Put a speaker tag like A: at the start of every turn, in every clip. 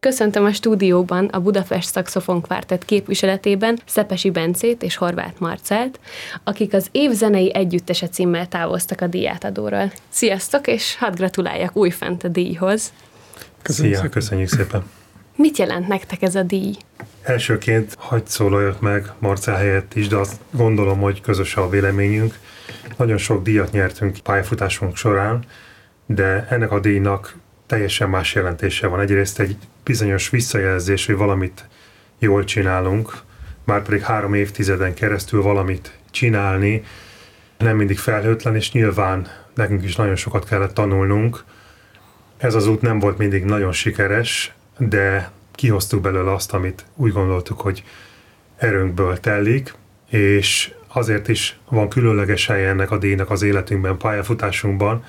A: Köszöntöm a stúdióban a Budapest Szaxofon Kvártett képviseletében Szepesi Bencét és Horváth Marcelt, akik az év zenei együttese címmel távoztak a díjátadóról. Sziasztok, és hadd gratuláljak újfent a díjhoz.
B: Köszönjük szépen.
A: Mit jelent nektek ez a díj?
B: Elsőként hadd szólaljak meg Marcel helyett is, de azt gondolom, hogy közös a véleményünk. Nagyon sok díjat nyertünk pályafutásunk során, de ennek a díjnak teljesen más jelentése van. Egyrészt egy bizonyos visszajelzés, hogy valamit jól csinálunk, márpedig 3 évtizeden keresztül valamit csinálni, nem mindig felhőtlen, és nyilván nekünk is nagyon sokat kellett tanulnunk. Ez az út nem volt mindig nagyon sikeres, de kihoztuk belőle azt, amit úgy gondoltuk, hogy erőnkből telik, és azért is van különleges helye ennek a díjnak az életünkben, pályafutásunkban,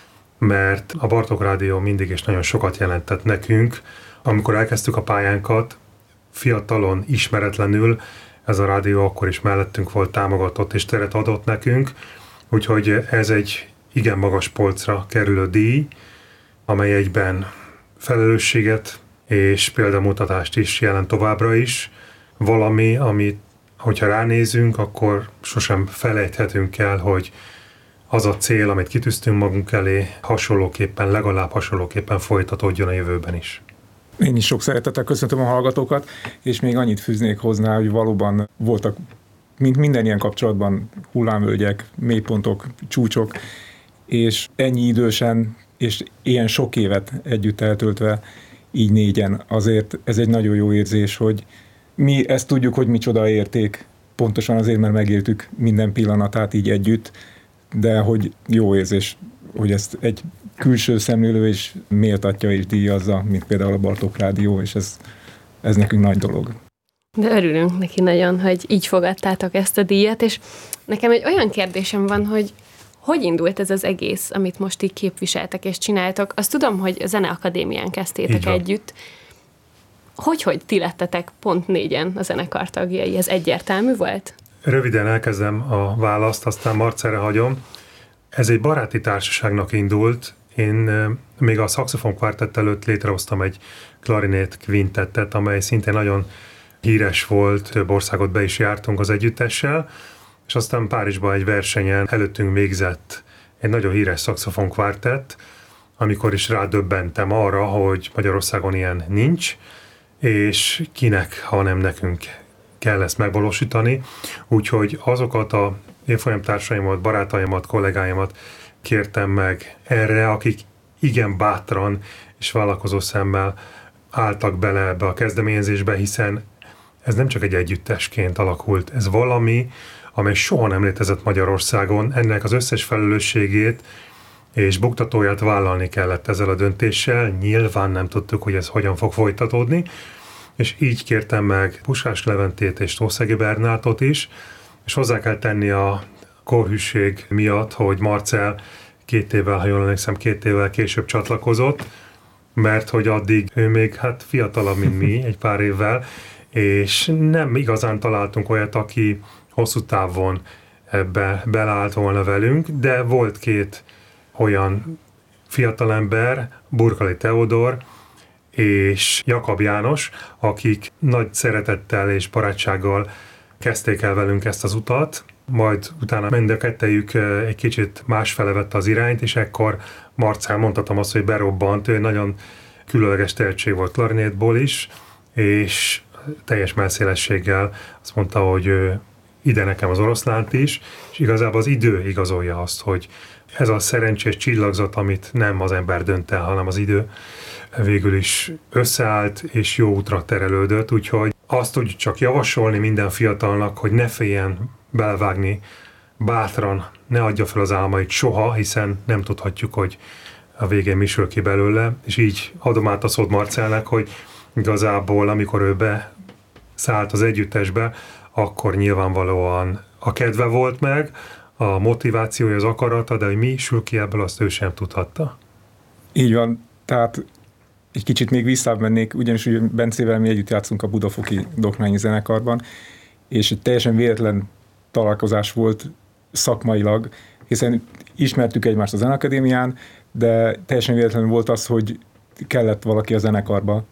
B: mert a Bartók Rádió mindig is nagyon sokat jelentett nekünk. Amikor elkezdtük a pályánkat, fiatalon, ismeretlenül, ez a rádió akkor is mellettünk volt, támogatott és teret adott nekünk, úgyhogy ez egy igen magas polcra kerülő díj, amely egyben felelősséget és példamutatást is jelent továbbra is. Valami, amit, hogyha ránézünk, akkor sosem felejthetünk el, hogy az a cél, amit kitűztünk magunk elé, legalább hasonlóképpen folytatódjon a jövőben is.
C: Én is sok szeretettel köszöntöm a hallgatókat, és még annyit fűznék hozzá, hogy valóban voltak, mint minden ilyen kapcsolatban, hullámvölgyek, mélypontok, csúcsok, és ennyi idősen, és ilyen sok évet együtt eltöltve, így négyen, azért ez egy nagyon jó érzés, hogy mi ezt tudjuk, hogy micsoda érték, pontosan azért, mert megéltük minden pillanatát így együtt, de hogy jó érzés, hogy ezt egy külső szemlélő is méltatja és díjazza, mint például a Bartók Rádió, és ez nekünk nagy dolog.
A: De örülünk neki nagyon, hogy így fogadtátok ezt a díjat, és nekem egy olyan kérdésem van, hogy indult ez az egész, amit most így képviseltek és csináltok? Azt tudom, hogy a Zeneakadémián kezdtétek együtt. Hogy ti lettetek pont 4-en a zenekar tagjai? Ez egyértelmű volt?
B: Röviden elkezdem a választ, aztán Marcelre hagyom. Ez egy baráti társaságnak indult. Én még a Szaxofon Kvártett előtt létrehoztam egy klarinét kvintettet, amely szintén nagyon híres volt, több országot be is jártunk az együttessel, és aztán Párizsban egy versenyen előttünk végzett egy nagyon híres szaxofon kvártett, amikor is rádöbbentem arra, hogy Magyarországon ilyen nincs, és kinek, ha nem nekünk kell ezt megvalósítani. Úgyhogy azokat a évfolyamtársaimat, barátaimat, kollégáimat kértem meg erre, akik igen bátran és vállalkozó szemmel álltak bele ebbe a kezdeményezésbe, hiszen ez nem csak egy együttesként alakult, ez valami, amely soha nem létezett Magyarországon, ennek az összes felelősségét és buktatóját vállalni kellett ezzel a döntéssel, nyilván nem tudtuk, hogy ez hogyan fog folytatódni, és így kértem meg Puskás Leventét és Tószegi Bernátot is, és hozzá kell tenni a korhűség miatt, hogy Marcel 2 évvel, ha jól emlékszem, 2 évvel később csatlakozott, mert hogy addig ő még fiatalabb, mint mi, egy pár évvel, és nem igazán találtunk olyat, aki hosszú távon ebbe beleállt volna velünk, de volt 2 olyan fiatalember, Burkali Teodor és Jakab János, akik nagy szeretettel és barátsággal kezdték el velünk ezt az utat, majd utána mind a kettejük egy kicsit másfele vette az irányt, és ekkor Marcel, mondhatom azt, hogy berobbant, ő nagyon különleges tehetség volt klarinétból is, és teljes mellszélességgel azt mondta, hogy ide nekem az oroszlánt is, és igazából az idő igazolja azt, hogy ez a szerencsés csillagzat, amit nem az ember dönt el, hanem az idő, végül is összeállt és jó útra terelődött, úgyhogy azt tudjuk csak javasolni minden fiatalnak, hogy ne féljen belevágni bátran, ne adja fel az álmait soha, hiszen nem tudhatjuk, hogy a végén mi sül ki belőle, és így adom át a szót Marcelnek, hogy igazából amikor ő beszállt az együttesbe, akkor nyilvánvalóan a kedve volt meg, a motivációja, az akarata, de hogy mi sül ki ebből, azt ő sem tudhatta.
C: Így van, tehát egy kicsit még visszább mennék, ugyanis ugye Bencével mi együtt játszunk a Budafoki Doknányi Zenekarban, és egy teljesen véletlen találkozás volt szakmailag, hiszen ismertük egymást a Zeneakadémián, de teljesen véletlenül volt az, hogy kellett valaki a zenekarba,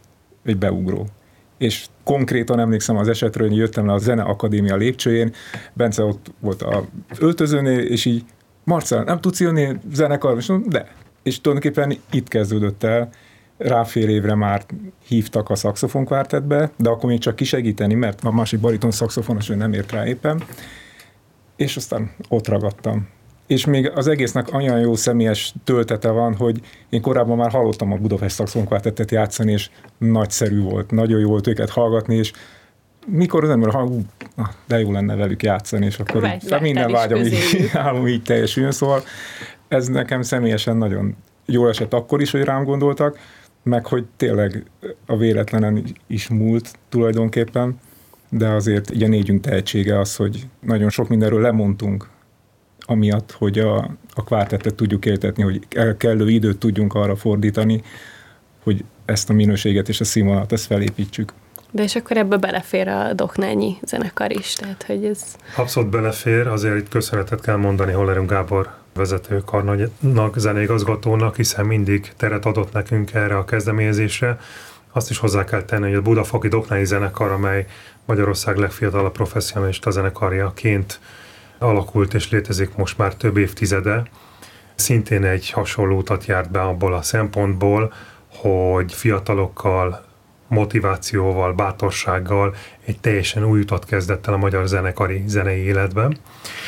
C: egy beugró. És konkrétan emlékszem az esetről, hogy jöttem le a Zeneakadémia lépcsőjén, Bence ott volt a öltözőnél, és így, Marcell, nem tudsz jönni zenekar? És mondom, de. És tulajdonképpen itt kezdődött el, rá fél évre már hívtak a szaxofonkvártetbe, de akkor még csak kisegíteni, mert a másik bariton szaxofonos, ő nem ért rá éppen, és aztán ott ragadtam. És még az egésznek olyan jó személyes töltete van, hogy én korábban már hallottam a Budapest szaxofonkvártettet játszani, és nagyszerű volt, nagyon jó volt őket hallgatni, és mikor az ember de jó lenne velük játszani, és akkor minden vágyam így teljesüljön, szóval ez nekem személyesen nagyon jó esett akkor is, hogy rám gondoltak, meg hogy tényleg a véletlenen is múlt tulajdonképpen, de azért így a négyünk tehetsége az, hogy nagyon sok mindenről lemondtunk, amiatt, hogy a kvártettet tudjuk éltetni, hogy kellő időt tudjunk arra fordítani, hogy ezt a minőséget és a színvonalat ezt felépítsük.
A: De és akkor ebbe belefér a Doknányi zenekar is, tehát hogy ez...
B: Abszolút belefér, azért itt köszönetet kell mondani Hollerünk Gábor vezető karnagynak, zeneigazgatónak, hiszen mindig teret adott nekünk erre a kezdeményezésre. Azt is hozzá kell tenni, hogy a Budafaki Doknányi zenekar, amely Magyarország legfiatalabb professzionalista zenekarjaként alakult és létezik most már több évtizede, szintén egy hasonló utat járt be abból a szempontból, hogy fiatalokkal, motivációval, bátorsággal egy teljesen új utat kezdett el a magyar zenei életben.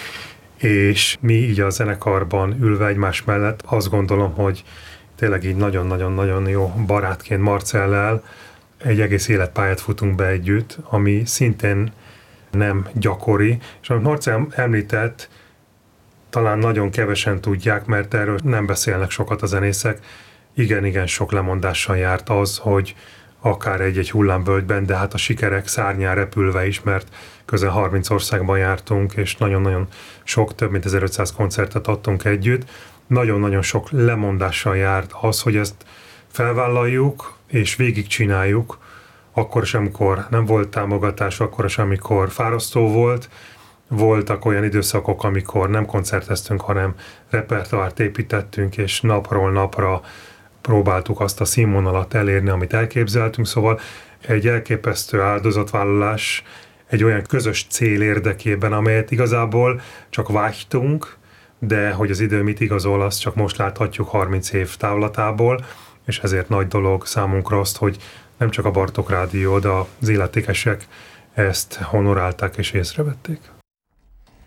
B: És mi így a zenekarban ülve egymás mellett azt gondolom, hogy tényleg így nagyon-nagyon-nagyon jó barátként Marcellel egy egész életpályát futunk be együtt, ami szintén nem gyakori, és amit Marcell említett, talán nagyon kevesen tudják, mert erről nem beszélnek sokat a zenészek. Igen, sok lemondással járt az, hogy akár egy hullámvölgyben, de hát a sikerek szárnyán repülve is, mert közel 30 országban jártunk, és nagyon-nagyon sok, több mint 1500 koncertet adtunk együtt. Nagyon-nagyon sok lemondással járt az, hogy ezt felvállaljuk, és végigcsináljuk, akkor is, amikor nem volt támogatás, akkor is, amikor fárasztó volt. Voltak olyan időszakok, amikor nem koncerteztünk, hanem repertoárt építettünk, és napról napra próbáltuk azt a színvonalat elérni, amit elképzeltünk. Szóval egy elképesztő áldozatvállalás egy olyan közös cél érdekében, amelyet igazából csak vágytunk, de hogy az idő mit igazol, azt csak most láthatjuk 30 év távlatából, és ezért nagy dolog számunkra azt, hogy nem csak a Bartók Rádió, de az illetékesek ezt honorálták és észrevették.